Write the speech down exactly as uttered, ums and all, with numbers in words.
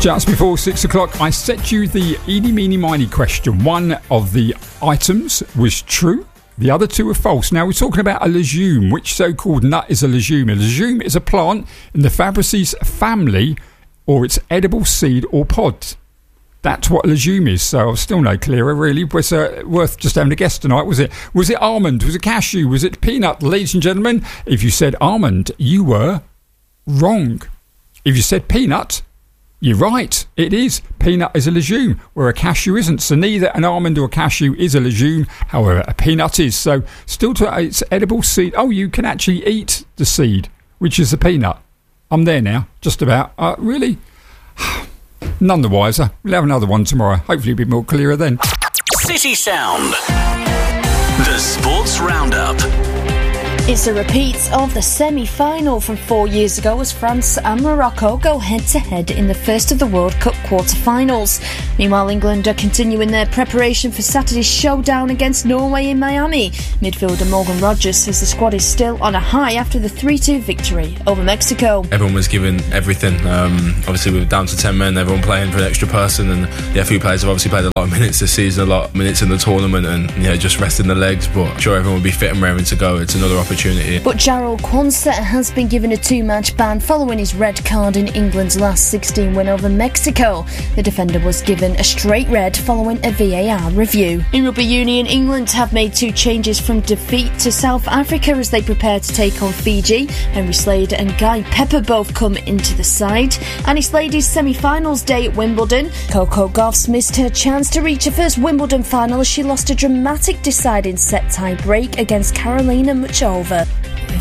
Just before six o'clock, I set you the eeny, meeny, miny question. One of the items was true. The other two are false. Now, we're talking about a legume. Which so-called nut is a legume? A legume is a plant in the Fabaceae family, or its edible seed or pod. That's what a legume is. So I'm still no clearer, really. Was uh, worth just having a guess tonight, was it? Was it almond? Was it cashew? Was it peanut? Ladies and gentlemen, if you said almond, you were wrong. If you said peanut, you're right. It is. Peanut is a legume, where a cashew isn't. So neither an almond or a cashew is a legume. However, a peanut is. So still to its edible seed. Oh, you can actually eat the seed, which is the peanut. I'm there now, just about. Uh, really? None the wiser. We'll have another one tomorrow. Hopefully it'll be more clearer then. City Sound. The Sports Roundup. It's a repeat of the semi-final from four years ago as France and Morocco go head-to-head in the first of the World Cup quarter-finals. Meanwhile, England are continuing their preparation for Saturday's showdown against Norway in Miami. Midfielder Morgan Rogers says the squad is still on a high after the three two victory over Mexico. Everyone was giving everything. Um, obviously, we were down to ten men, everyone playing for an extra person, and yeah, a few players have obviously played a lot of minutes this season, a lot of minutes in the tournament, and yeah, just resting the legs, but I'm sure everyone will be fit and raring to go. It's another opportunity. But Jarrell Quansah has been given a two-match ban following his red card in England's last sixteen win over Mexico. The defender was given a straight red following a V A R review. In Rugby Union, England have made two changes from defeat to South Africa as they prepare to take on Fiji. Henry Slade and Guy Pepper both come into the side. And it's ladies' semi-finals day at Wimbledon. Coco Gauff's missed her chance to reach her first Wimbledon final as she lost a dramatic deciding set tie break against Karolina Muchova.